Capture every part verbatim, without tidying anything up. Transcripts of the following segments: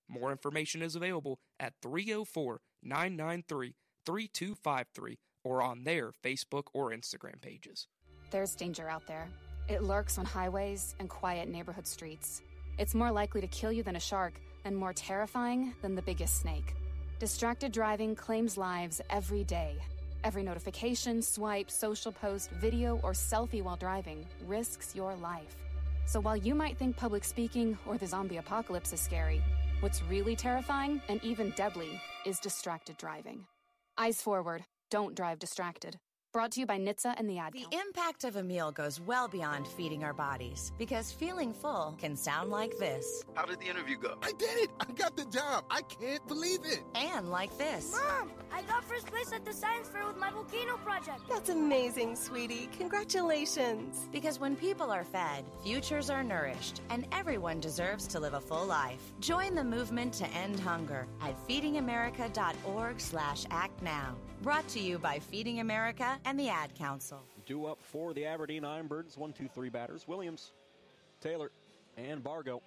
More information is available at three oh four, nine nine three, three two five three or on their Facebook or Instagram pages. There's danger out there. It lurks on highways and quiet neighborhood streets. It's more likely to kill you than a shark and more terrifying than the biggest snake. Distracted driving claims lives every day. Every notification, swipe, social post, video, or selfie while driving risks your life. So while you might think public speaking or the zombie apocalypse is scary, what's really terrifying and even deadly is distracted driving. Eyes forward. Don't drive distracted. Brought to you by N H T S A and the Ad The Council. impact of a meal goes well beyond feeding our bodies, because feeling full can sound like this. How did the interview go? I did it! I got the job! I can't believe it! And like this. Mom, I got first place at the science fair with my volcano project. That's amazing, sweetie. Congratulations. Because when people are fed, futures are nourished, and everyone deserves to live a full life. Join the movement to end hunger at feedingamerica.org slash act now. Brought to you by Feeding America and the Ad Council. Due up for the Aberdeen Ironbirds, one, two, three batters, Williams, Taylor, and Bargo.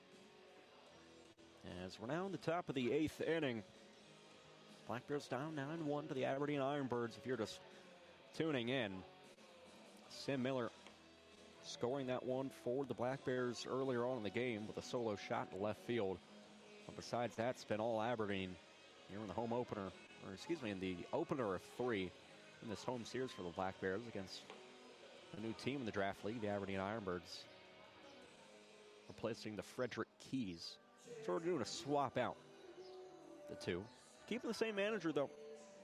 As we're now in the top of the eighth inning, Black Bears down nine one to the Aberdeen Ironbirds. If you're just tuning in, Sim Miller scoring that one for the Black Bears earlier on in the game with a solo shot to left field. But besides that, it's been all Aberdeen here in the home opener, or excuse me, in the opener of three in this home series for the Black Bears against a new team in the draft league, the Aberdeen Ironbirds, replacing the Frederick Keys. So we're doing a swap out, the two. Keeping the same manager, though.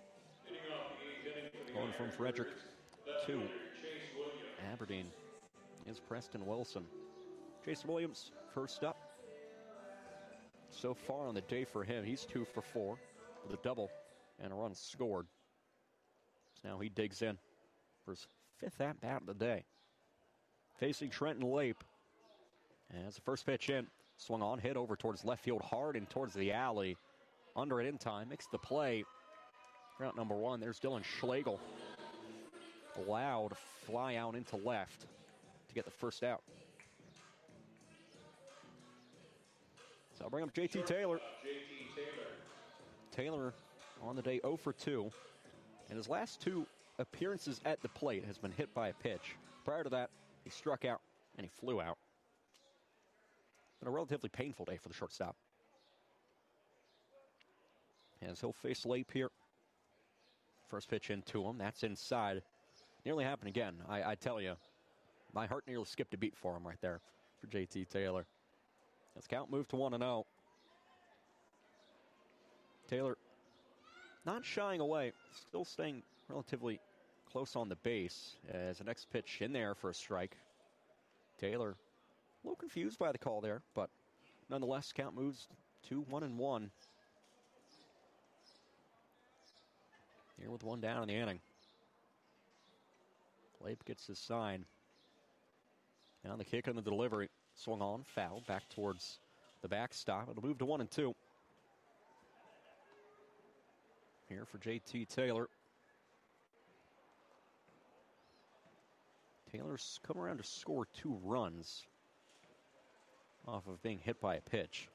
Going from Frederick to Aberdeen is Preston Wilson. Jason Williams, first up. So far on the day for him, he's two for four with a double and a run scored. So now he digs in for his fifth at-bat of the day. Facing Trenton Lape. As the first pitch in, swung on, hit over towards left field hard and towards the alley. Under it in time, makes the play. Route number one, there's Dylan Schlegel. Loud fly out into left to get the first out. So I'll bring up J T Taylor. Taylor on the day oh for two. And his last two appearances at the plate has been hit by a pitch. Prior to that, he struck out and he flew out. Been a relatively painful day for the shortstop. As he'll face Lape here. First pitch into him. That's inside. Nearly happened again. I, I tell you, my heart nearly skipped a beat for him right there for J T Taylor. As count moved to one and oh. Taylor not shying away. Still staying relatively close on the base. As the next pitch in there for a strike. Taylor a little confused by the call there, but nonetheless, count moves to one and one. Here with one down in the inning. Lape gets his sign. And on the kick and the delivery. Swung on, foul, back towards the backstop. It'll move to one and two. Here for J T Taylor. Taylor's come around to score two runs off of being hit by a pitch.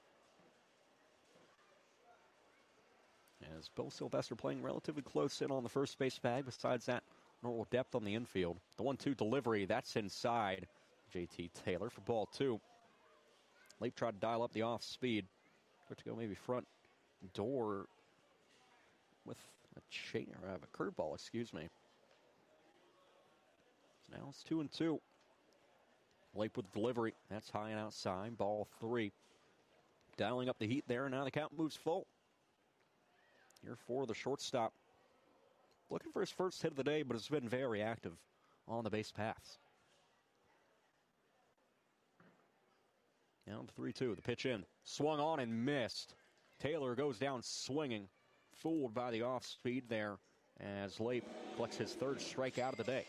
As Bill Sylvester playing relatively close in on the first base bag. Besides that, normal depth on the infield. The one two delivery, that's inside. J T Taylor for ball two. Lape tried to dial up the off speed. Got to go maybe front door with a chain or have a curveball, excuse me. So now it's two and two. Lape with delivery. That's high and outside. Ball three. Dialing up the heat there. Now the count moves full. Here for the shortstop. Looking for his first hit of the day, but has been very active on the base paths. Now the three two. The pitch in. Swung on and missed. Taylor goes down swinging. Fooled by the off speed there as Lape collects his third strikeout of the day.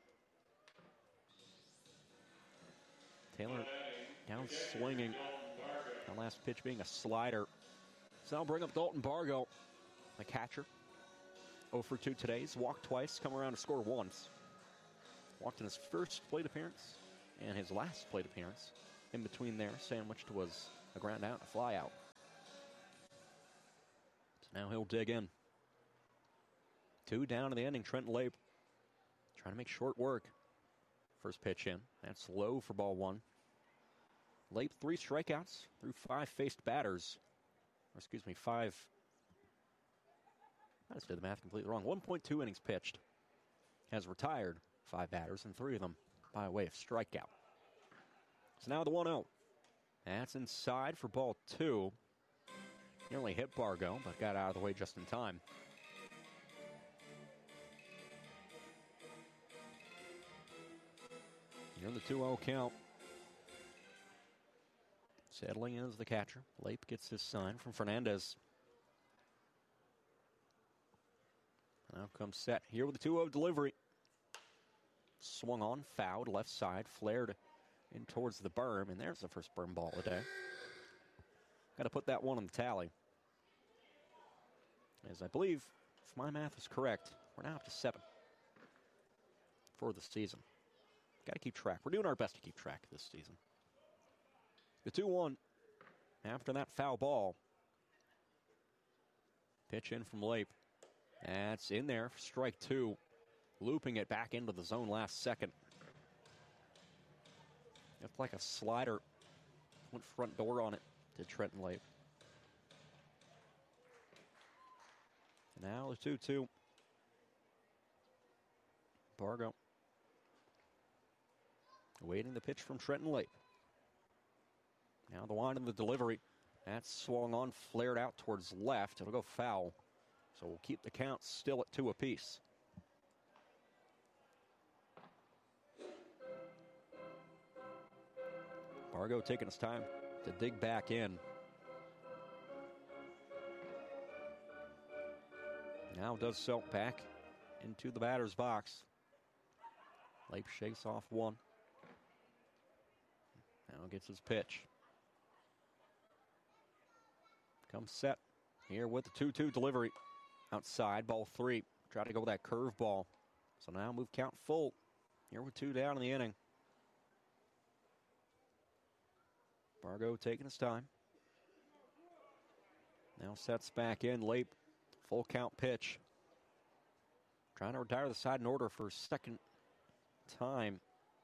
Taylor down swinging. The last pitch being a slider. So I'll bring up Dalton Bargo, the catcher. oh for two today. He's walked twice, come around to score once. Walked in his first plate appearance and his last plate appearance. In between there, sandwiched was a ground out and a fly out. Now he'll dig in. Two down in the inning. Trenton Lape trying to make short work. First pitch in. That's low for ball one. Lape, three strikeouts through five faced batters. Or excuse me, five. I just did the math completely wrong. one point two innings pitched. Has retired five batters, and three of them by way of strikeout. So now the one oh. That's inside for ball two. Nearly hit Bargo, but got out of the way just in time. Here in the two oh count. Settling in as the catcher. Lape gets his sign from Fernandez. Now comes Set here with the two oh delivery. Swung on, fouled, left side, flared in towards the berm, and there's the first berm ball of the day. Got to put that one on the tally. As I believe, if my math is correct, we're now up to seven for the season. Got to keep track. We're doing our best to keep track this season. The two one after that foul ball. Pitch in from Lape. That's in there for strike two. Looping it back into the zone last second. It's like a slider. Went front door on it to Trenton Lape. Now the two two. Bargo awaiting the pitch from Trenton Lape. Now the line of the delivery. That's swung on, flared out towards left. It'll go foul. So we'll keep the count still at two apiece. Bargo taking his time to dig back in. Now does so back into the batter's box. Lape shakes off one. Now gets his pitch. Comes Set here with the two two delivery. Outside, ball three. Try to go with that curve ball. So now move count full. Here with two down in the inning. Bargo taking his time. Now Sets back in. Lape, full count pitch. Trying to retire the side in order for a second time.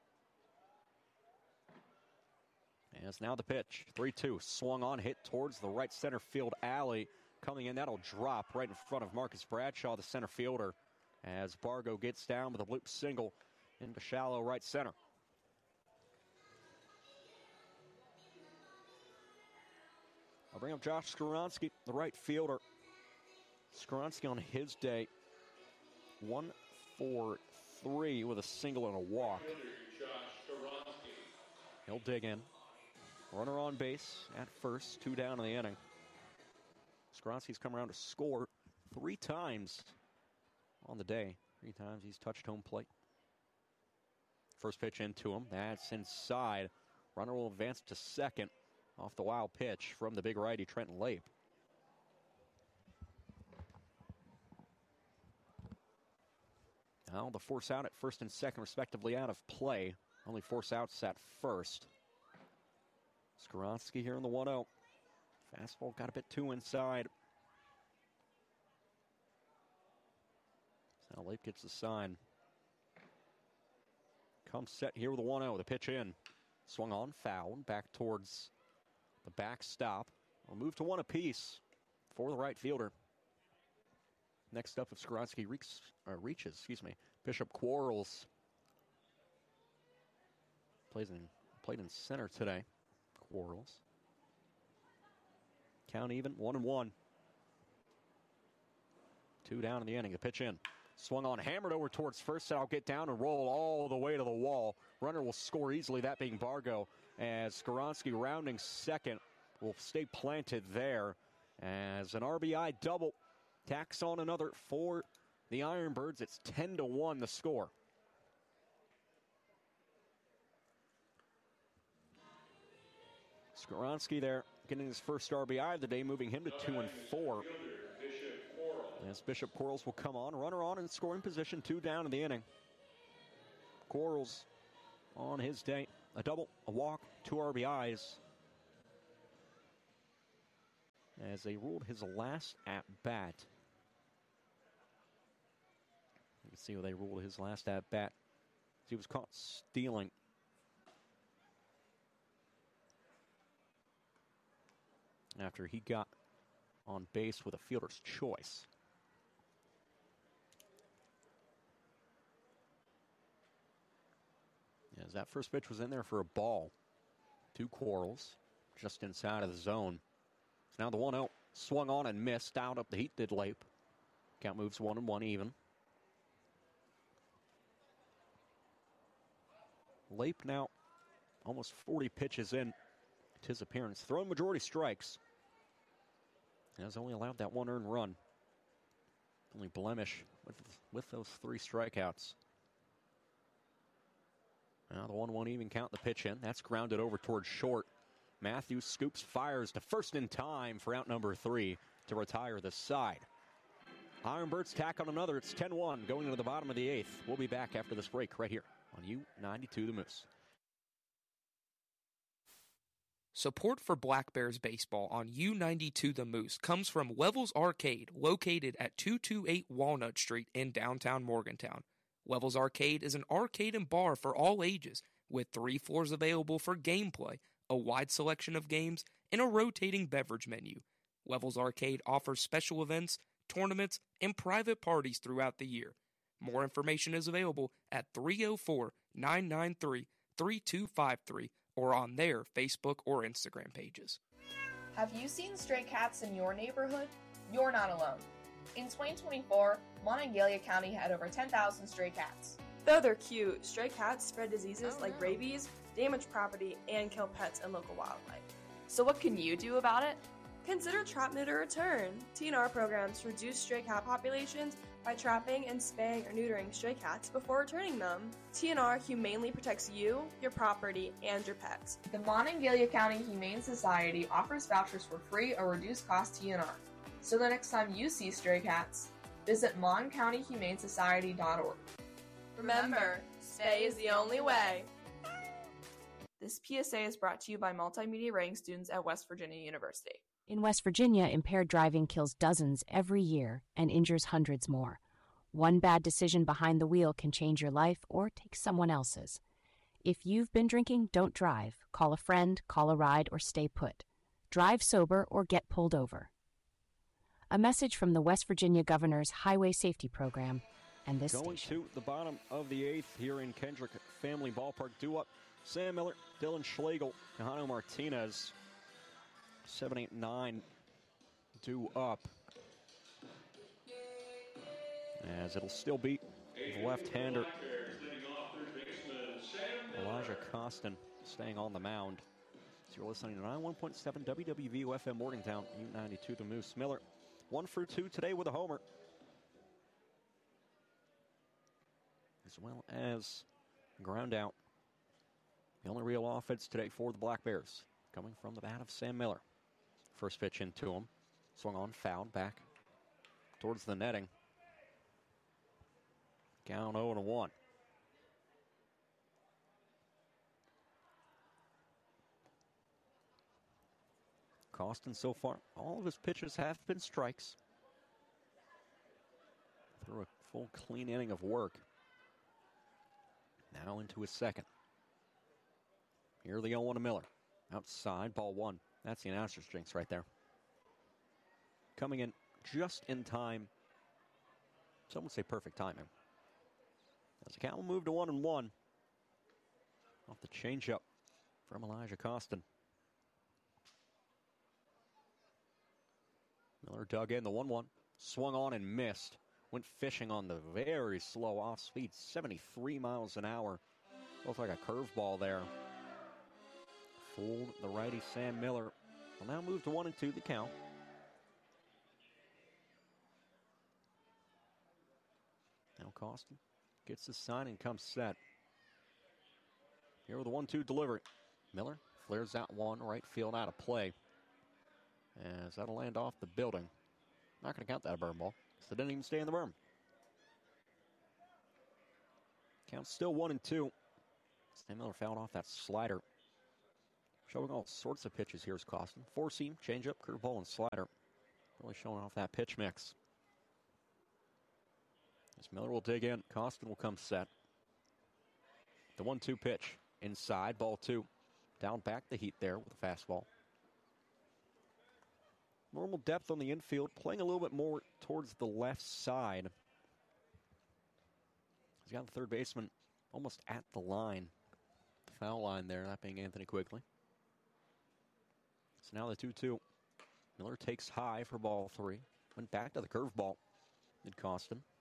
As now the pitch. three two. Swung on, hit towards the right center field alley. Coming in, that'll drop right in front of Marcus Bradshaw, the center fielder. As Bargo gets down with a bloop single into shallow right center. I'll bring up Josh Skoronsky, the right fielder. Skoronsky on his day, one for three with a single and a walk. He'll dig in. Runner on base at first, two down in the inning. Skoronsky's come around to score three times on the day. Three times he's touched home plate. First pitch into him. That's inside. Runner will advance to second off the wild pitch from the big righty, Trenton Lape. Now the force out at first and second, respectively, out of play. Only force outs at first. Skoronsky here in the one oh. Fastball got a bit too inside. So now Lape gets the sign. Comes Set here with a one oh. The pitch in. Swung on, fouled, back towards the backstop. We'll move to one apiece for the right fielder. Next up, if Skoronsky reeks, uh, reaches, excuse me, Bishop Quarles. Plays in, played in center today. Quarles. Count even, one and one. Two down in the inning. The pitch in. Swung on, hammered over towards first. I'll get down and roll all the way to the wall. Runner will score easily, that being Bargo. As Skoronsky rounding second will stay planted there. As an R B I double tacks on another for the Ironbirds. It's ten to one the score. Skoronsky there getting his first R B I of the day, moving him to two and four. As Bishop Quarles will come on, runner on in scoring position, two down in the inning. Quarles on his day, a double, a walk, two R B Is. as they ruled his last at-bat. You can see where they ruled his last at-bat. He was caught stealing. After he got on base with a fielder's choice. As that first pitch was in there for a ball. Two quarrels just inside of the zone. So now the one oh swung on and missed. Out up the heat did Lape. Count moves one and one even. Lape now almost forty pitches in to his appearance. Throwing majority strikes. Has only allowed that one earned run. Only blemish with, with those three strikeouts. Now the one one even count, the pitch in. That's grounded over towards short. Matthews scoops, fires to first in time for out number three to retire the side. Ironbirds tack on another. It's ten one going into the bottom of the eighth. We'll be back after this break right here on U ninety-two The Moose. Support for Black Bears baseball on U ninety-two The Moose comes from Levels Arcade, located at two twenty-eight Walnut Street in downtown Morgantown. Levels Arcade is an arcade and bar for all ages, with three floors available for gameplay, a wide selection of games, and a rotating beverage menu. Levels Arcade offers special events, tournaments, and private parties throughout the year. More information is available at three oh four, nine nine three, three two five three or on their Facebook or Instagram pages. Have you seen stray cats in your neighborhood? You're not alone. In twenty twenty-four, Monongalia County had over ten thousand stray cats. Though they're cute, stray cats spread diseases oh, like no. rabies, damage property, and kill pets and local wildlife. So what can you do about it? Consider Trap, Neuter, Return. T N R programs reduce stray cat populations by trapping and spaying or neutering stray cats before returning them. T N R humanely protects you, your property, and your pets. The Monongalia County Humane Society offers vouchers for free or reduced cost T N R. So the next time you see stray cats, visit mon county humane society dot org. Remember, spay is the only way. This P S A is brought to you by multimedia writing students at West Virginia University. In West Virginia, impaired driving kills dozens every year and injures hundreds more. One bad decision behind the wheel can change your life or take someone else's. If you've been drinking, don't drive. Call a friend, call a ride, or stay put. Drive sober or get pulled over. A message from the West Virginia Governor's Highway Safety Program and this Going station. to the bottom of the eighth here in Kendrick Family Ballpark. Due up, Sam Miller, Dylan Schlegel, Kahano Martinez. seven, eight, nine due up. As it'll still be the left-hander. Elijah Costin staying on the mound. So you're listening to ninety-one point seven W W V U F M Morgantown, U ninety-two The Moose. Miller, one for two today with a homer. As well as ground out. The only real offense today for the Black Bears coming from the bat of Sam Miller. First pitch into him. Swung on, fouled back towards the netting. Count oh and one. Costin so far, all of his pitches have been strikes. Through a full clean inning of work. Now into his second. Here the oh one to Miller. Outside, ball one. That's the announcer's jinx right there. Coming in just in time. Some would say perfect timing. As the count will move to one and one. Off the changeup from Elijah Costin. Miller dug in the one one. Swung on and missed. Went fishing on the very slow off speed. seventy-three miles an hour. Looks like a curveball there. Fooled the righty Sam Miller. Will now move to one and two the count. Now Costin gets the sign and comes set. Here with the one two delivery. Miller flares out one, right field out of play. As that'll land off the building. Not going to count that a berm ball. So it didn't even stay in the berm. Count still one and two. Sam Miller fouled off that slider. Showing all sorts of pitches here is Costin. Four seam, changeup, curveball, and slider. Really showing off that pitch mix. As Miller will dig in, Costin will come set. The one two pitch. Inside, ball two. Down back the heat there with a fastball. Normal depth on the infield, playing a little bit more towards the left side. He's got the third baseman almost at the line. The foul line there, that being Anthony Quigley. So now the two two. Miller takes high for ball three. Went back to the curveball. It cost him.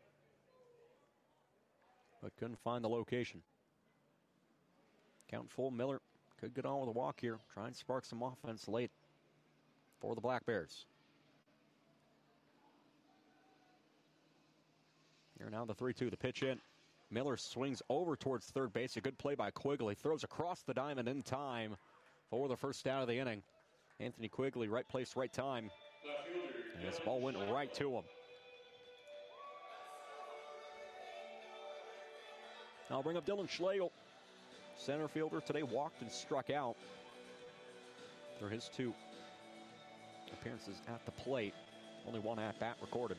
But couldn't find the location. Count full. Miller could get on with a walk here. Try and spark some offense late for the Black Bears. Here now the three two. The pitch in. Miller swings over towards third base. A good play by Quigley. Throws across the diamond in time for the first out of the inning. Anthony Quigley, right place, right time. And this ball went right to him. I'll bring up Dylan Schlegel. Center fielder today walked and struck out for his two appearances at the plate. Only one at-bat recorded.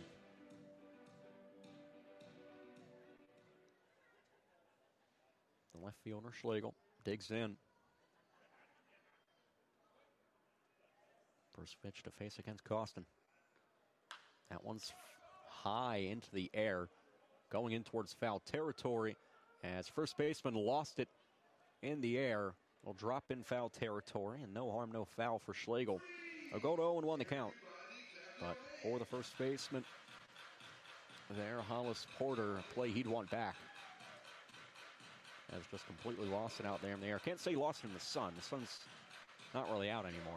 The left fielder, Schlegel, digs in. First pitch to face against Costin. That one's high into the air, going in towards foul territory as first baseman lost it in the air. Will drop in foul territory, and no harm, no foul for Schlegel. A go to oh and one the count. But for the first baseman there, Hollis Porter, a play he'd want back. Has just completely lost it out there in the air. Can't say lost it in the sun. The sun's not really out anymore.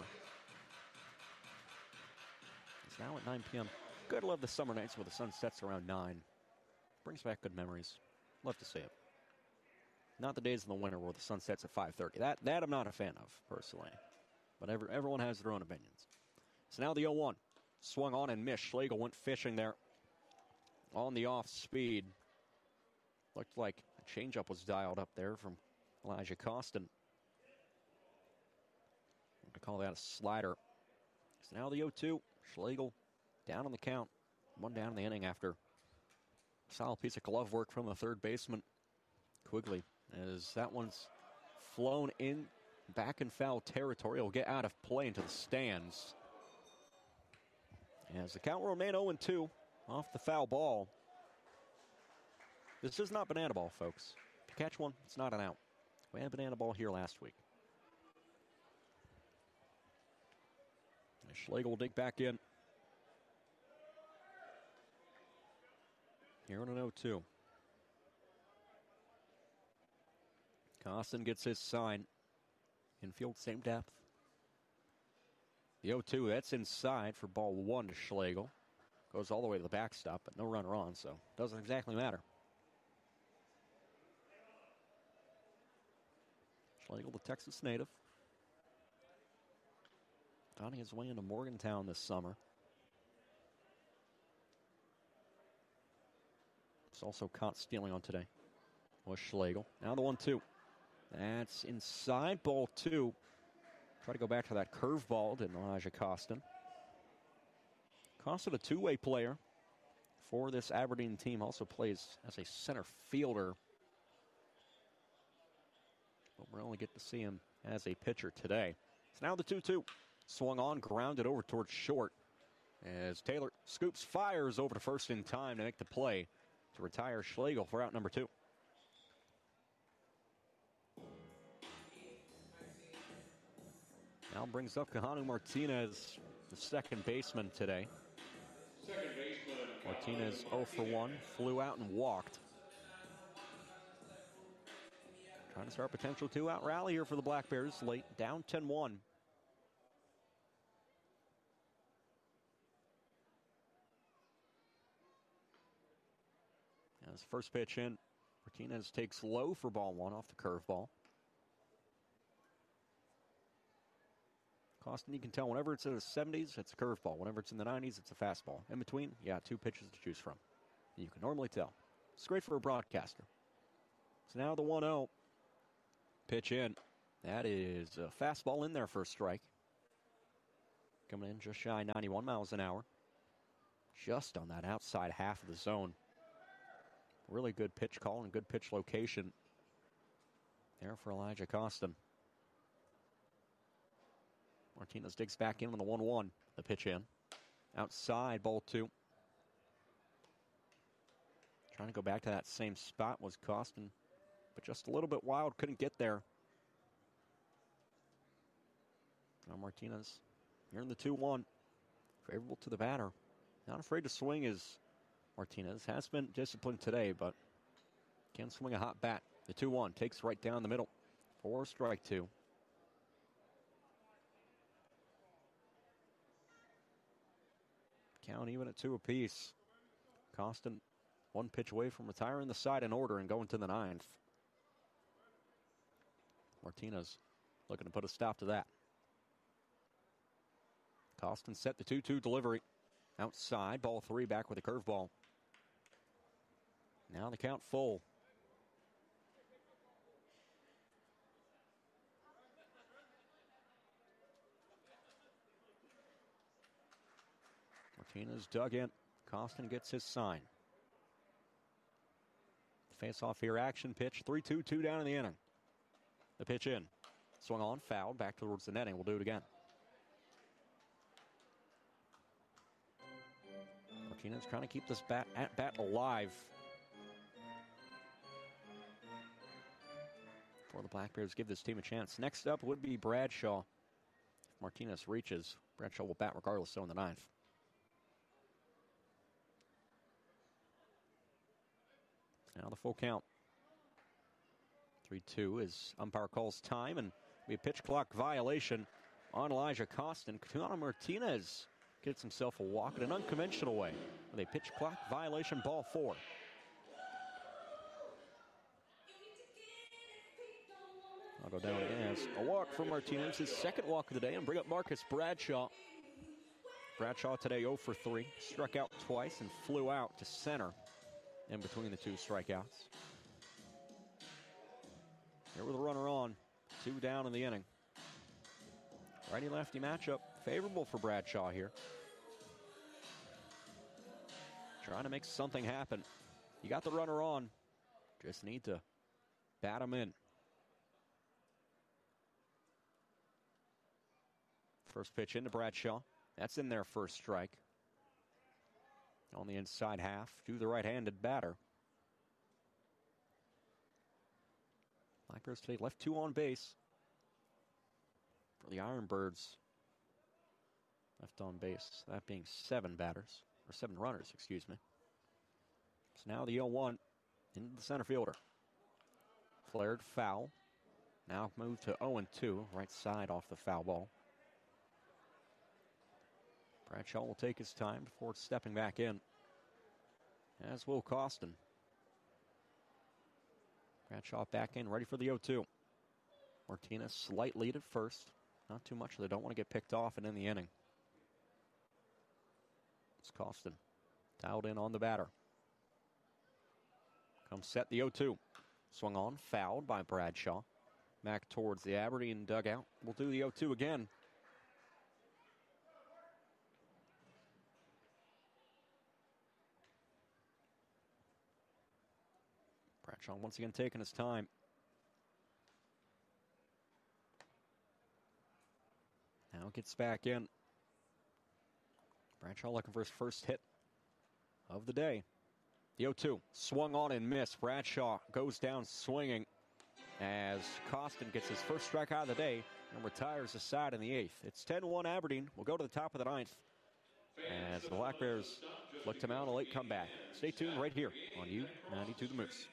It's now at nine p.m. Good love the summer nights where the sun sets around nine. Brings back good memories. Love to see it. Not the days in the winter where the sun sets at five thirty. That that I'm not a fan of, personally. But every, everyone has their own opinions. So now the oh one. Swung on and missed. Schlegel went fishing there on the off speed. Looked like a changeup was dialed up there from Elijah Costin. I'm going to call that a slider. So now the oh two. Schlegel down on the count. One down in the inning after a solid piece of glove work from the third baseman, Quigley. As that one's flown in back in foul territory. It'll get out of play into the stands. As the count will remain oh and two off the foul ball. This is not banana ball, folks. If you catch one, it's not an out. We had banana ball here last week. Schlegel will dig back in. Here on an oh two. Costin gets his sign. Infield, same depth. The oh two, that's inside for ball one to Schlegel. Goes all the way to the backstop, but no runner on, so doesn't exactly matter. Schlegel, the Texas native. Finding his way into Morgantown this summer. It's also caught stealing on today. Was Schlegel. Now the one two. That's inside, ball two. Try to go back to that curveball, didn't Elijah Costin. Costin, a two-way player for this Aberdeen team, also plays as a center fielder. But we'll only get to see him as a pitcher today. So now the two two. Swung on, grounded over towards short. As Taylor scoops, fires over to first in time to make the play to retire Schlegel for out number two. Now brings up Kahanu Martinez, the second baseman today. Second baseman. Martinez oh for one, flew out and walked. Trying to start a potential two-out rally here for the Black Bears, late, down ten one. As first pitch in, Martinez takes low for ball one off the curveball. Costin, you can tell whenever it's in the seventies, it's a curveball. Whenever it's in the nineties, it's a fastball. In between, yeah, two pitches to choose from. You can normally tell. It's great for a broadcaster. So now the one oh. Pitch in. That is a fastball in there for a strike. Coming in just shy ninety-one miles an hour. Just on that outside half of the zone. Really good pitch call and good pitch location there for Elijah Costin. Martinez digs back in with a one one. The pitch in. Outside, ball two. Trying to go back to that same spot was Costin, but just a little bit wild, couldn't get there. Now Martinez, here in the two one. Favorable to the batter. Not afraid to swing is Martinez. Has been disciplined today, but can swing a hot bat. The two one takes right down the middle. For strike two. Count even at two apiece. Costin one pitch away from retiring the side in order and going to the ninth. Martinez looking to put a stop to that. Costin set the two two delivery. Outside, ball three, back with a curveball. Now the count full. Martinez dug in. Costin gets his sign. Face-off here, action pitch. three two, two down in the inning. The pitch in. Swung on, fouled, back towards the netting. We'll do it again. Martinez trying to keep this bat at bat alive. For the Black Bears, give this team a chance. Next up would be Bradshaw. If Martinez reaches, Bradshaw will bat regardless, so in the ninth. Now the full count. three two as umpire calls time, and be a pitch clock violation on Elijah Costin. Cunano Martinez gets himself a walk in an unconventional way with a pitch clock violation, ball four. I'll go down as a walk for Martinez, his second walk of the day, and bring up Marcus Bradshaw. Bradshaw today oh for three, struck out twice and flew out to center in between the two strikeouts. Here with a runner on, two down in the inning. Righty-lefty matchup, favorable for Bradshaw here. Trying to make something happen. You got the runner on, just need to bat him in. First pitch into Bradshaw. That's in there, first strike. On the inside half to the right-handed batter. Black Bears today left two on base. For the Ironbirds, left on base, that being seven batters, or seven runners, excuse me. So now the oh one into the center fielder. Flared foul. Now moved to oh and two, right side off the foul ball. Bradshaw will take his time before stepping back in, as will Costin. Bradshaw back in, ready for the oh two. Martinez slight lead at first. Not too much, they don't want to get picked off and in the inning. It's Costin. Dialed in on the batter. Comes set the oh two. Swung on, fouled by Bradshaw. Back towards the Aberdeen dugout. We'll do the oh two again. Bradshaw once again taking his time. Now gets back in. Bradshaw looking for his first hit of the day. The oh two swung on and missed. Bradshaw goes down swinging as Costin gets his first strikeout of the day and retires the side in the eighth. It's ten one Aberdeen. We'll go to the top of the ninth as the Black Bears look to mount a late comeback. Stay tuned right here on U ninety-two The Moose.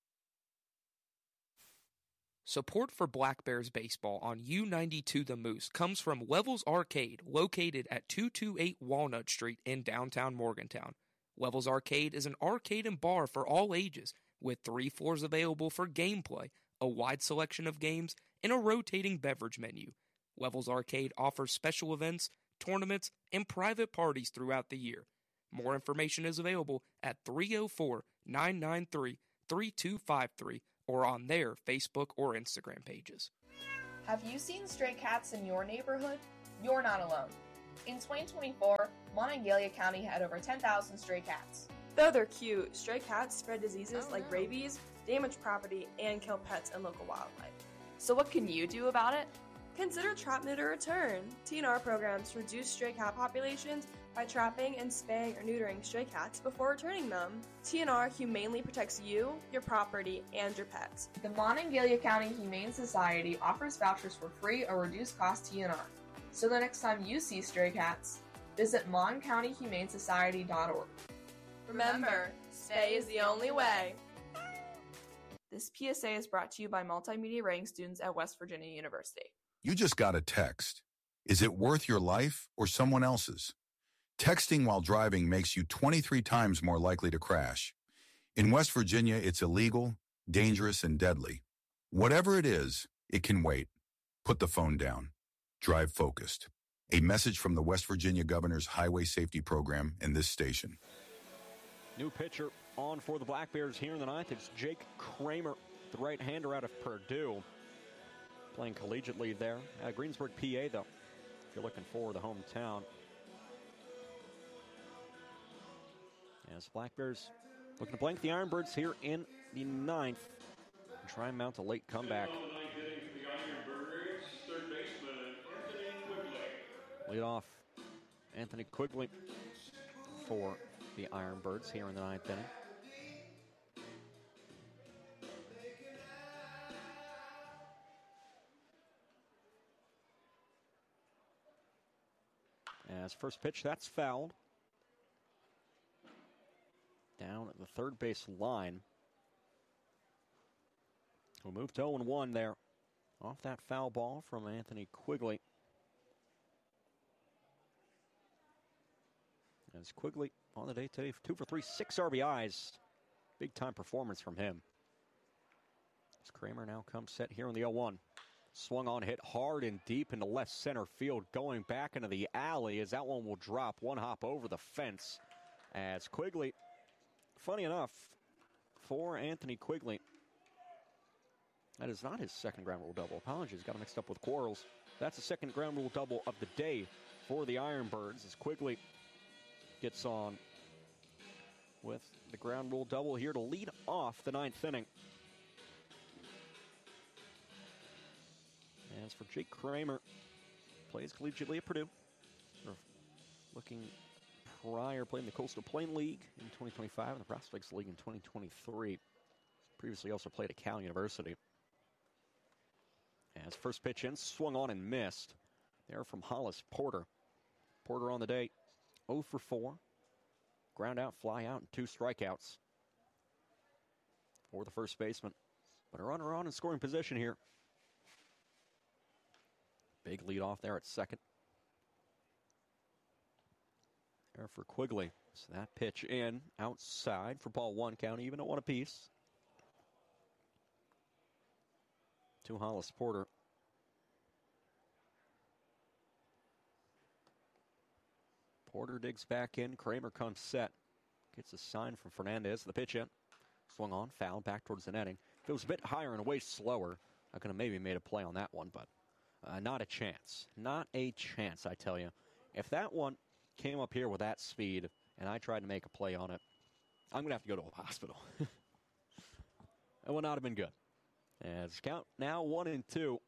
Support for Black Bears baseball on U ninety-two The Moose comes from Levels Arcade, located at two twenty-eight Walnut Street in downtown Morgantown. Levels Arcade is an arcade and bar for all ages, with three floors available for gameplay, a wide selection of games, and a rotating beverage menu. Levels Arcade offers special events, tournaments, and private parties throughout the year. More information is available at three oh four, nine nine three, three two five three or on their Facebook or Instagram pages. Have you seen stray cats in your neighborhood? You're not alone. In twenty twenty-four, Monongalia County had over ten thousand stray cats. Though they're cute, stray cats spread diseases Oh, like no. rabies, damage property, and kill pets and local wildlife. So what can you do about it? Consider Trap, Neuter, Return. T N R programs reduce stray cat populations by trapping and spaying or neutering stray cats before returning them. T N R humanely protects you, your property, and your pets. The Monongalia County Humane Society offers vouchers for free or reduced cost T N R. So the next time you see stray cats, visit mon county humane society dot org. Remember, spay is the only way. This P S A is brought to you by multimedia writing students at West Virginia University. You just got a text. Is it worth your life or someone else's? Texting while driving makes you twenty-three times more likely to crash. In West Virginia, it's illegal, dangerous, and deadly. Whatever it is, it can wait. Put the phone down. Drive focused. A message from the West Virginia Governor's Highway Safety Program and this station. New pitcher on for the Black Bears here in the ninth. It's Jake Kramer, the right-hander out of Purdue. Playing collegiately there at Greensburg, P A, though, if you're looking for the hometown. As Black Bears looking to blank the Ironbirds here in the ninth and try and mount a late comeback. Lead off Anthony Quigley for the Ironbirds here in the ninth inning. As first pitch, that's fouled. Down at the third base line. We'll move to oh and one there. Off that foul ball from Anthony Quigley. As Quigley on the day today, two for three, six R B Is. Big time performance from him. As Kramer now comes set here in the oh one. Swung on, hit hard and deep into left center field, going back into the alley as that one will drop one hop over the fence. As Quigley, funny enough, for Anthony Quigley, that is not his second ground rule double. Apologies, got him mixed up with Quarles. That's the second ground rule double of the day for the Ironbirds as Quigley gets on with the ground rule double here to lead off the ninth inning. As for Jake Kramer, plays collegiately at Purdue. Looking prior, playing the Coastal Plain League in twenty twenty-five and the Prospects League in twenty twenty-three. Previously also played at Cal University. As first pitch in, swung on and missed. There from Hollis Porter. Porter on the day, oh for four. Ground out, fly out, and two strikeouts for the first baseman. But a runner on in scoring position here. Big lead off there at second. There for Quigley. So that pitch in, outside for ball one count, even at one apiece. To Hollis Porter. Porter digs back in. Kramer comes set. Gets a sign from Fernandez. The pitch in. Swung on, foul, back towards the netting. If it was a bit higher and way slower, I could have maybe made a play on that one, but uh, not a chance. Not a chance, I tell you. If that one came up here with that speed and I tried to make a play on it, I'm going to have to go to a hospital. That would not have been good. As count now one and two.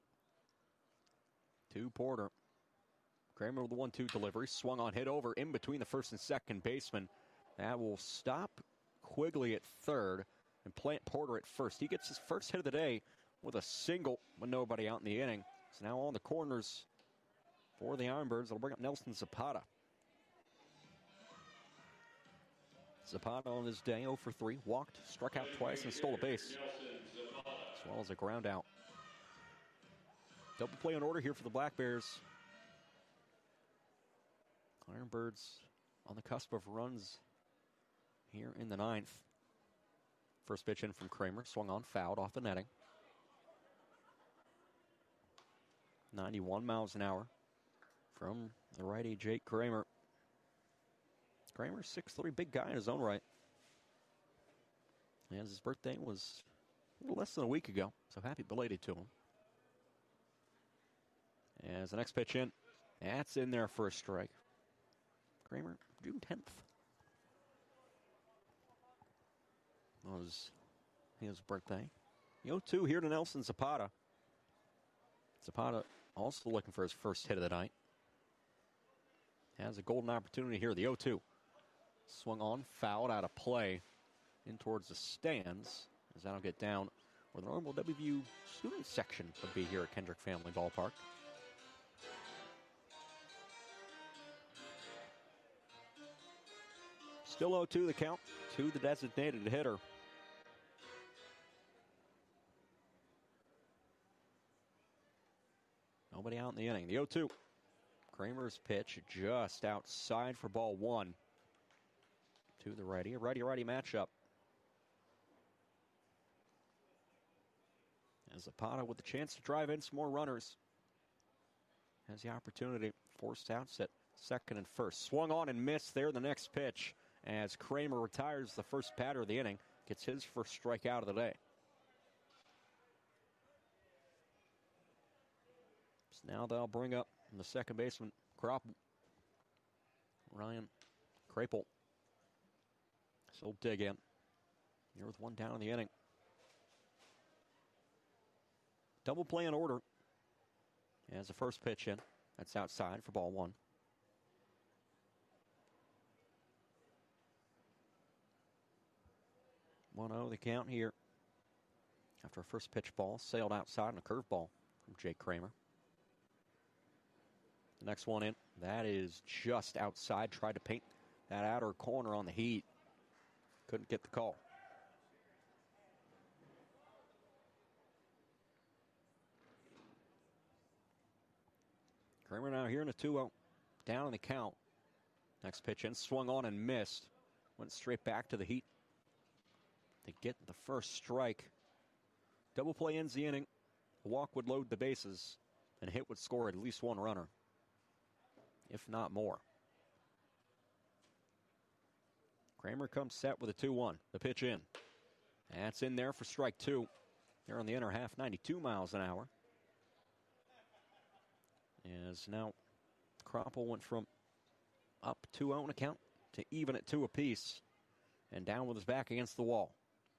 To Porter. Kramer with the one two delivery. Swung on, hit over in between the first and second baseman. That will stop Quigley at third and plant Porter at first. He gets his first hit of the day with a single with nobody out in the inning. So now on the corners for the Ironbirds. It'll bring up Nelson Zapata. Zapata on his day, oh for three. Walked, struck out twice, and stole a base. As well as a ground out. Double play in order here for the Black Bears. Ironbirds on the cusp of runs here in the ninth. First pitch in from Kramer. Swung on, fouled off the netting. ninety-one miles an hour from the righty Jake Kramer. Kramer, six three, big guy in his own right. And his birthday was a little less than a week ago, so happy belated to him. As the next pitch in, that's in there for a strike. Kramer, June tenth. Was his birthday. The oh two here to Nelson Zapata. Zapata also looking for his first hit of the night. Has a golden opportunity here. The oh two. Swung on, fouled out of play in towards the stands. As that'll get down where the normal W V U student section would be here at Kendrick Family Ballpark. Still oh two the count to the designated hitter. Nobody out in the inning. The oh two. Kramer's pitch just outside for ball one. To the righty. A righty-righty matchup. As Zapata with the chance to drive in some more runners. Has the opportunity. Forced outs at second and first. Swung on and missed there the next pitch. As Kramer retires the first batter of the inning. Gets his first strikeout of the day. So now they'll bring up the second baseman, Crop. Ryan Krapel. So dig in. Here with one down in the inning. Double play in order. As the first pitch in. That's outside for ball one. one oh the count here. After a first pitch ball sailed outside and a curveball from Jake Kramer. The next one in. That is just outside. Tried to paint that outer corner on the heat. Couldn't get the call. Kramer now here in a two oh. Down in the count. Next pitch in. Swung on and missed. Went straight back to the heat. To get the first strike. Double play ends the inning. A walk would load the bases. And a hit would score at least one runner. If not more. Kramer comes set with a two one. The pitch in. That's in there for strike two. There on the inner half, ninety-two miles an hour. As now Kroppel went from up two oh in a count to even at two apiece. And down with his back against the wall.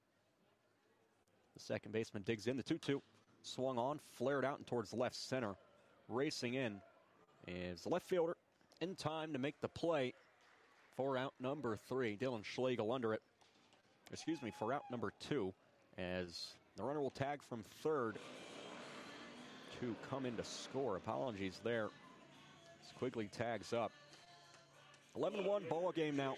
The second baseman digs in. The two two. Swung on, flared out and towards the left center. Racing in is the left fielder in time to make the play for out number three. Dylan Schlegel under it. Excuse me, for out number two. As the runner will tag from third to come in to score. Apologies there. As Quigley tags up. eleven one ball game now.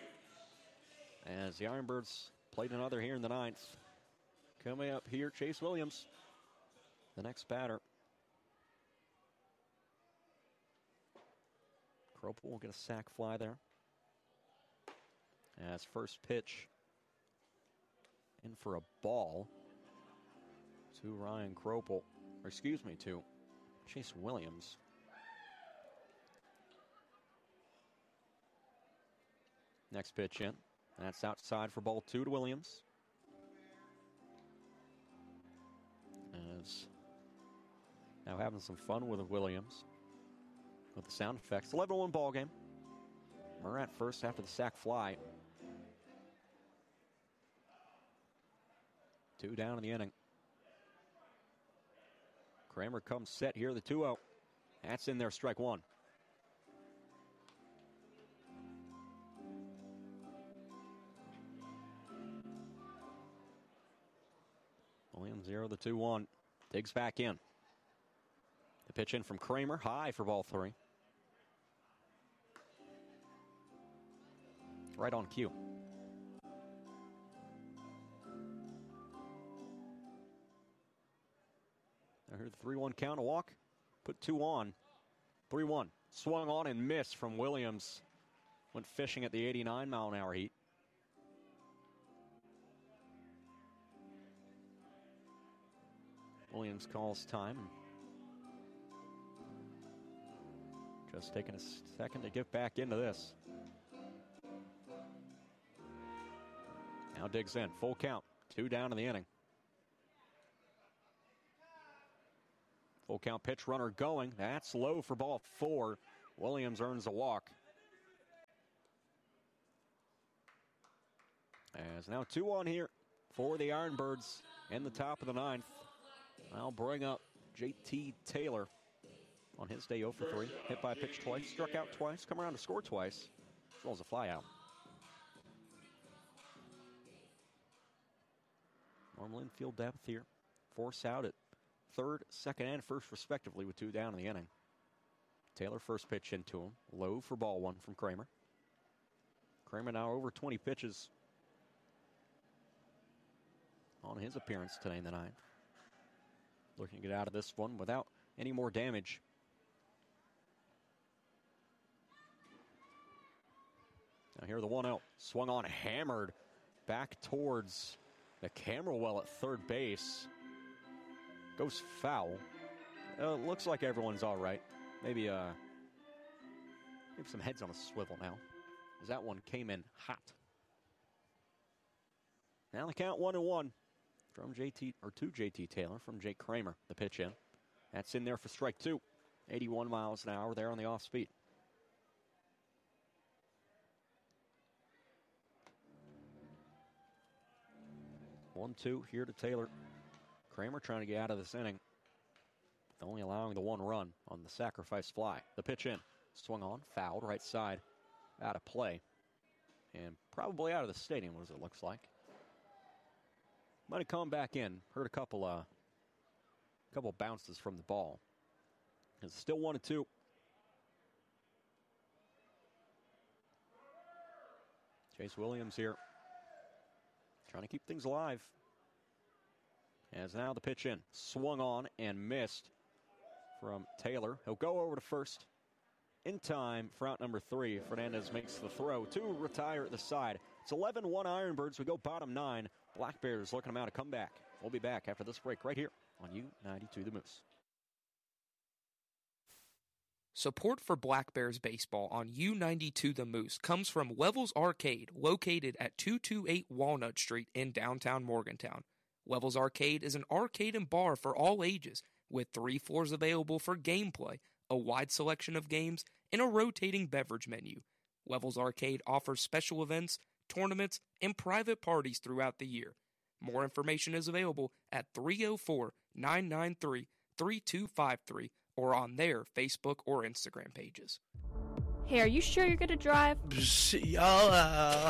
As the Ironbirds played another here in the ninth. Coming up here, Chase Williams, the next batter. Kroppel will get a sac fly there. As first pitch in for a ball to Ryan Kroppel, or excuse me, to Chase Williams. Next pitch in. That's outside for ball two to Williams. As now having some fun with Williams with the sound effects. eleven one ball game. Murat first after the sac fly. Two down in the inning. Kramer comes set here, the two oh. That's in there, strike one. Williams zero, the two one. Digs back in. The pitch in from Kramer, high for ball three. Right on cue. Now here's the three one count, a walk. Put two on. three one. Swung on and missed from Williams. Went fishing at the eighty-nine mile an hour heat. Williams calls time. Just taking a second to get back into this. Now digs in. Full count. Two down in the inning. Full count pitch, runner going. That's low for ball four. Williams earns a walk. As now two on here for the Ironbirds in the top of the ninth. I'll bring up J T Taylor on his day oh for three. Hit by a pitch twice, struck out twice, come around to score twice, as well as a fly out. Normal infield depth here. Force out at third, second, and first respectively with two down in the inning. Taylor first pitch into him. Low for ball one from Kramer. Kramer now over twenty pitches on his appearance today in the ninth. Looking to get out of this one without any more damage. Now here the one oh. Swung on, hammered back towards the camera well at third base. Goes foul. Uh, looks like everyone's all right. Maybe, uh, maybe some heads on a swivel now, as that one came in hot. Now the count one and one from J T, or to J T Taylor from Jake Kramer. The pitch in. That's in there for strike two. eighty-one miles an hour there on the off speed. one two here to Taylor. Kramer trying to get out of this inning, only allowing the one run on the sacrifice fly. The pitch in. Swung on, fouled, right side, out of play. And probably out of the stadium, as it looks like. Might have come back in. Heard a couple uh couple bounces from the ball. It's still one and two. Chase Williams here, trying to keep things alive. As now the pitch in. Swung on and missed from Taylor. He'll go over to first in time for out number three. Fernandez makes the throw to retire at the side. It's eleven one Ironbirds. We go bottom nine. Black Bears looking them out to come back. We'll be back after this break right here on U ninety-two The Moose. Support for Black Bears baseball on U ninety-two The Moose comes from Levels Arcade, located at two twenty-eight Walnut Street in downtown Morgantown. Levels Arcade is an arcade and bar for all ages, with three floors available for gameplay, a wide selection of games, and a rotating beverage menu. Levels Arcade offers special events, tournaments, and private parties throughout the year. More information is available at three oh four, nine nine three, three two five three or on their Facebook or Instagram pages. Hey, are you sure you're going to drive? YOLO.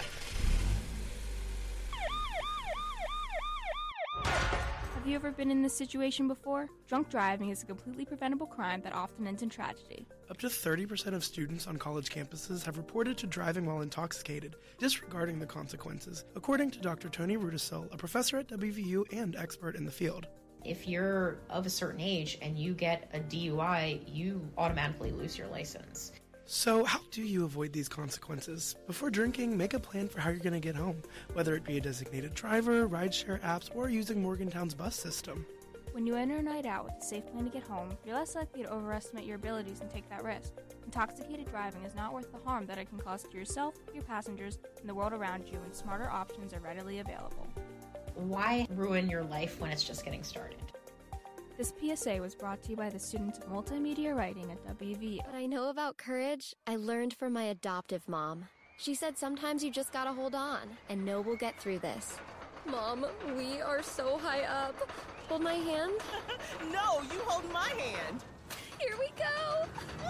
Have you ever been in this situation before? Drunk driving is a completely preventable crime that often ends in tragedy. Up to thirty percent of students on college campuses have reported to driving while intoxicated, disregarding the consequences, according to Doctor Tony Rudisill, a professor at W V U and expert in the field. If you're of a certain age and you get a D U I, you automatically lose your license. So how do you avoid these consequences? Before drinking, make a plan for how you're going to get home, whether it be a designated driver, rideshare apps, or using Morgantown's bus system. When you enter a night out with a safe plan to get home, you're less likely to overestimate your abilities and take that risk. Intoxicated driving is not worth the harm that it can cause to yourself, your passengers, and the world around you, and smarter options are readily available. Why ruin your life when it's just getting started? This P S A was brought to you by the students of multimedia writing at W V U. What I know about courage, I learned from my adoptive mom. She said sometimes you just gotta hold on and know we'll get through this. Mom, we are so high up. Hold my hand. No, you hold my hand. Here we go.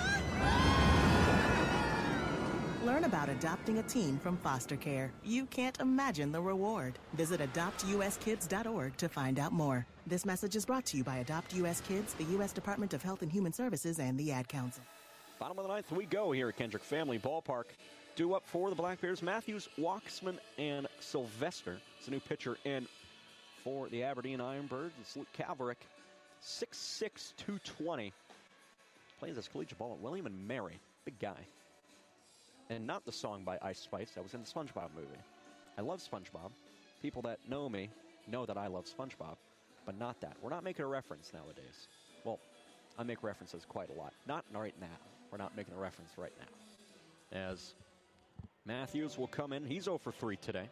Learn about adopting a teen from foster care. You can't imagine the reward. Visit adopt u s kids dot org to find out more. This message is brought to you by Adopt U S Kids, the U S Department of Health and Human Services, and the Ad Council. Bottom of the ninth we go here at Kendrick Family Ballpark. Due up for the Black Bears, Matthews, Waxman, and Sylvester. It's a new pitcher in for the Aberdeen Ironbirds. It's Luke Calverick, six six, two twenty. Plays his collegiate ball at William and Mary. Big guy. And not the song by Ice Spice that was in the SpongeBob movie. I love SpongeBob. People that know me know that I love SpongeBob, but not that. We're not making a reference nowadays. Well, I make references quite a lot. Not right now. We're not making a reference right now. As Matthews will come in. He's oh for three today.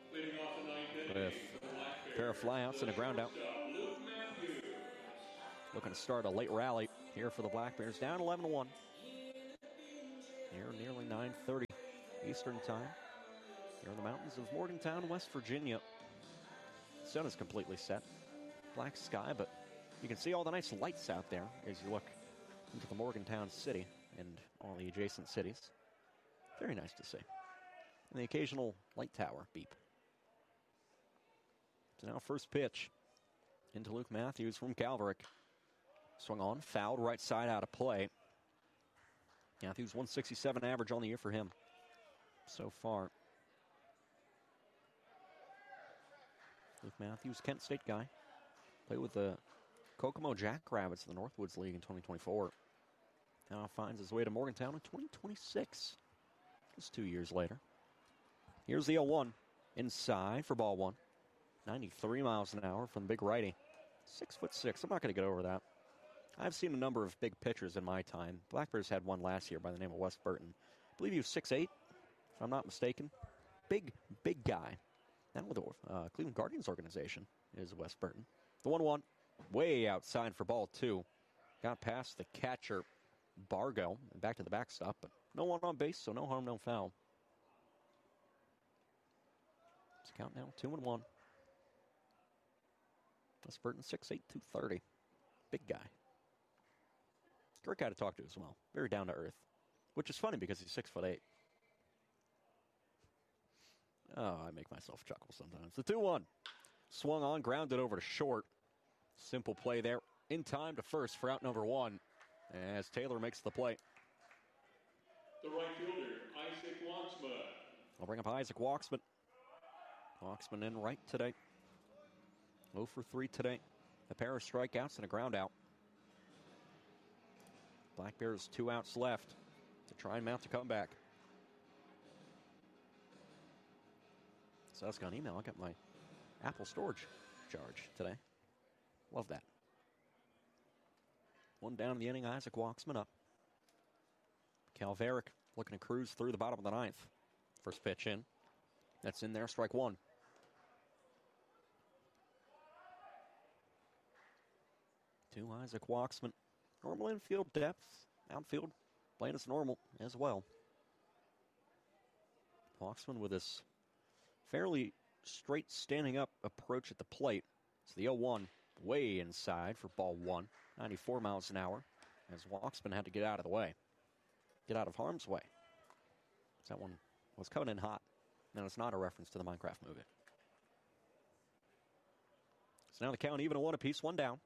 With a pair of flyouts and a ground out. looking to start a late rally here for the Black Bears. Down eleven to one. Here nearly nine thirty Eastern time. Here in the mountains of Morgantown, West Virginia. Sun is completely set. Black sky, but you can see all the nice lights out there as you look into the Morgantown city and all the adjacent cities. Very nice to see. And the occasional light tower beep. So now first pitch into Luke Matthews from Calverick. Swung on, fouled, right side out of play. Matthews one sixty-seven average on the year for him so far. Luke Matthews, Kent State guy. Played with the Kokomo Jackrabbits of the Northwoods League in twenty twenty-four. Now finds his way to Morgantown in twenty twenty-six. Just two years later. Here's the oh one. Inside for ball one. ninety-three miles an hour from the big righty. Six foot six. I'm not going to get over that. I've seen a number of big pitchers in my time. Black Bears had one last year by the name of Wes Burton. I believe he was six eight, if I'm not mistaken. Big, big guy. Now with the uh, Cleveland Guardians organization is Wes Burton. The one one, way outside for ball two. Got past the catcher, Bargo, and back to the backstop, but no one on base, so no harm, no foul. It's count now, two and one. Wes Burton, six eight, two thirty. Big guy. Great guy to talk to as well. Very down to earth. Which is funny because he's six foot eight. Oh, I make myself chuckle sometimes. The two one. Swung on, grounded over to short. Simple play there. In time to first for out number one. As Taylor makes the play. The right fielder, Isaac Walksman. I'll bring up Isaac Walksman. Walksman in right today. oh for three today. A pair of strikeouts and a ground out. Black Bears two outs left to try and mount a comeback. So that's got an email. I got my Apple storage charge today. Love that. One down in the inning. Isaac Walksman up. Calverick looking to cruise through the bottom of the ninth. First pitch in. That's in there. Strike one. To Isaac Walksman. Normal infield depth. Outfield playing as normal as well. Walksman with this fairly straight standing up approach at the plate. It's the oh one way inside for ball one. ninety-four miles an hour as Walksman had to get out of the way. Get out of harm's way. That one was coming in hot. And it's not a reference to the Minecraft movie. So now the count even a one apiece, one down.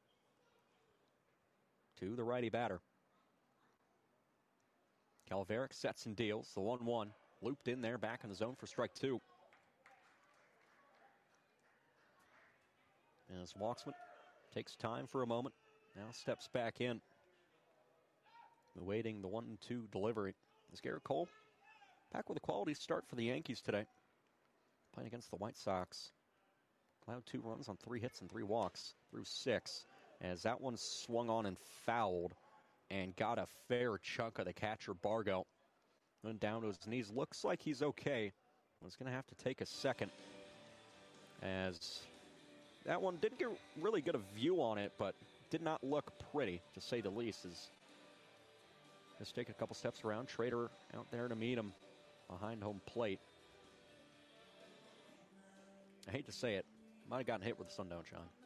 To the righty batter. Calverick sets and deals. The one one. Looped in there, back in the zone for strike two. As Walksman takes time for a moment. Now steps back in. Awaiting the one two delivery. Is Garrett Cole back with a quality start for the Yankees today. Playing against the White Sox. Allowed two runs on three hits and three walks through six. As that one swung on and fouled and got a fair chunk of the catcher, Bargo. Went down to his knees. Looks like he's okay. Was going to have to take a second. As that one didn't get really good a view on it, but did not look pretty, to say the least. As just take a couple steps around. Trader out there to meet him behind home plate. I hate to say it. Might have gotten hit with the sun, don't shine.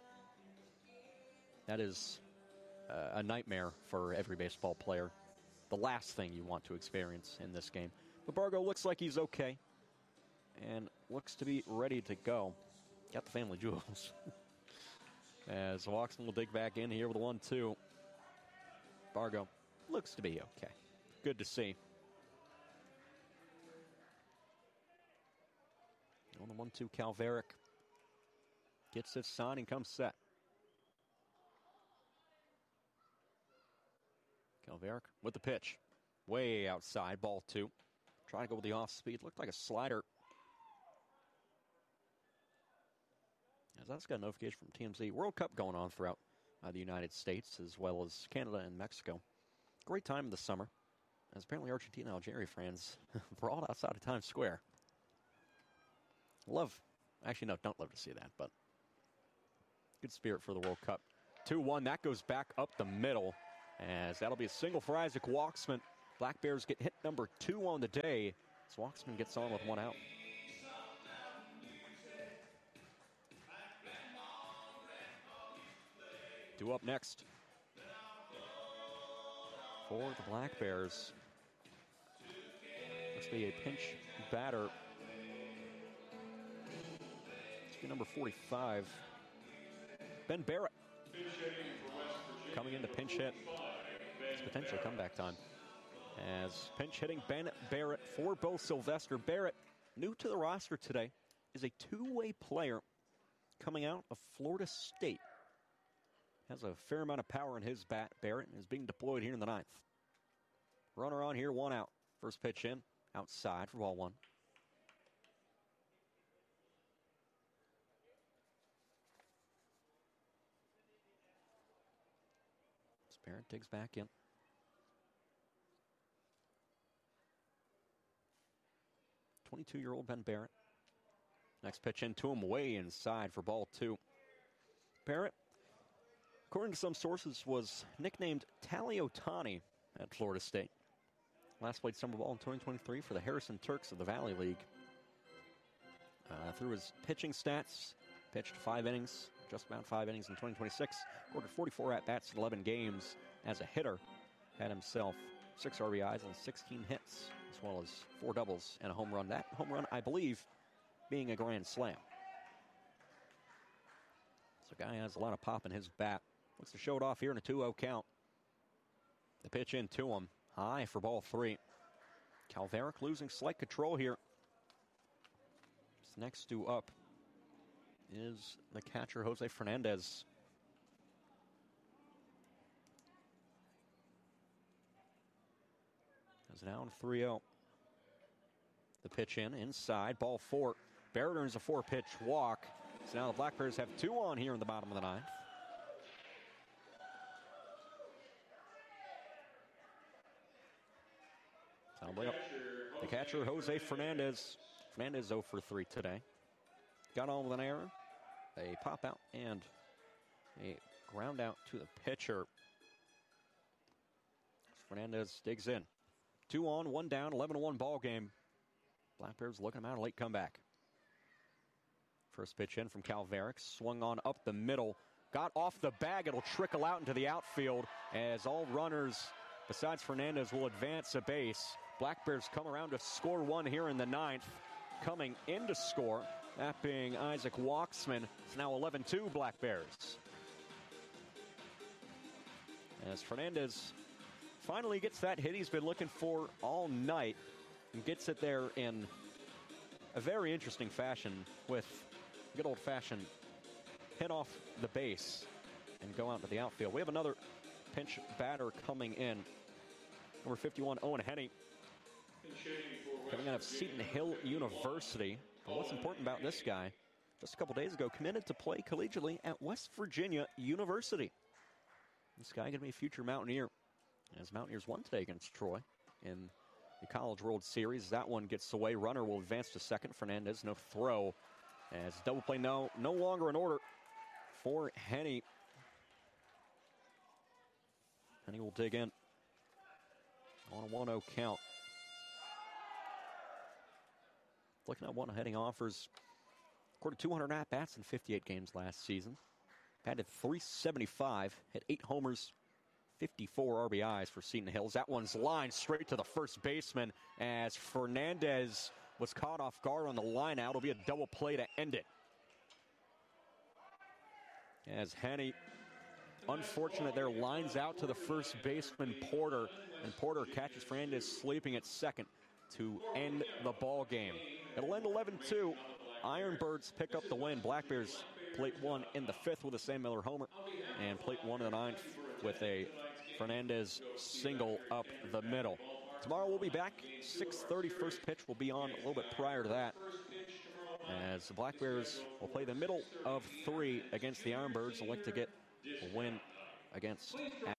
That is uh, a nightmare for every baseball player. The last thing you want to experience in this game. But Bargo looks like he's okay. And looks to be ready to go. Got the family jewels. As Walksman will dig back in here with a one two. Bargo looks to be okay. Good to see. On the one two, Calverick gets his sign and comes set. Calverick with the pitch. Way outside, ball two. Trying to go with the off speed. Looked like a slider. As that's got a notification from T M Z. World Cup going on throughout uh, the United States as well as Canada and Mexico. Great time in the summer. As apparently Argentina and Algeria fans brawled outside of Times Square. Love, actually no, don't love to see that, but good spirit for the World Cup. two one. That goes back up the middle, as that'll be a single for Isaac Walksman. Black Bears get hit number two on the day, as Walksman gets on with one out. Two up next for the Black Bears. Looks to be a pinch batter. It's be number forty-five, Ben Barrett. Coming in to pinch hit. It's potentially comeback time. As pinch hitting Ben Barrett for Bo Sylvester. Barrett, new to the roster today, is a two-way player coming out of Florida State. Has a fair amount of power in his bat. Barrett is being deployed here in the ninth. Runner on here, one out. First pitch in, outside for ball one. Barrett digs back in. twenty-two-year-old Ben Barrett. Next pitch into him, way inside for ball two. Barrett, according to some sources, was nicknamed Tally Otani at Florida State. Last played summer ball in twenty twenty-three for the Harrison Turks of the Valley League. Uh, through his pitching stats, pitched five innings, just about five innings in twenty twenty-six. Ordered forty-four at-bats in eleven games as a hitter. Had himself six R B Is and sixteen hits, as well as four doubles and a home run. That home run, I believe, being a grand slam. So guy has a lot of pop in his bat. Looks to show it off here in a two oh count. The pitch in to him. High for ball three. Calveric losing slight control here. Next to up is the catcher, Jose Fernandez. As down three oh. The pitch in, inside, ball four. Barrett earns a four-pitch walk. So now the Black Bears have two on here in the bottom of the ninth. Up. The catcher, Jose Fernandez. Fernandez oh for three today. Got on with an error, a pop out, and a ground out to the pitcher. Fernandez digs in. Two on, one down, eleven to one ball game. Black Bears looking them out, a late comeback. First pitch in from Calveric, swung on up the middle, got off the bag. It'll trickle out into the outfield as all runners besides Fernandez will advance a base. Black Bears come around to score one here in the ninth. Coming in to score, that being Isaac Walksman. It's now eleven two Black Bears. As Fernandez finally gets that hit he's been looking for all night and gets it there in a very interesting fashion with good old-fashioned hit off the base and go out to the outfield. We have another pinch batter coming in. Number fifty-one, Owen Henney, coming out of Seton Hill University. But what's important about this guy, just a couple days ago, committed to play collegiately at West Virginia University. This guy going to be a future Mountaineer, as Mountaineers won today against Troy in the College World Series. That one gets away. Runner will advance to second. Fernandez, no throw. As double play no, no longer in order for Henney. Henney will dig in on a one oh count. Looking at what Henney offers, according to two hundred at-bats in fifty-eight games last season. Batted three seventy-five, hit eight homers, fifty-four R B Is for Seton Hills. That one's lined straight to the first baseman as Fernandez was caught off guard on the line out. It'll be a double play to end it. As Henney, unfortunate there, lines out to the first baseman, Porter, and Porter catches Fernandez sleeping at second to end the ball game. It'll end eleven two. Ironbirds pick up the win. Black Bears plate one in the fifth with a Sam Miller homer, and plate one in the ninth with a Fernandez single up the middle. Tomorrow we'll be back, six thirty. First pitch will be on a little bit prior to that, as the Black Bears will play the middle of three against the Ironbirds and look to get a win against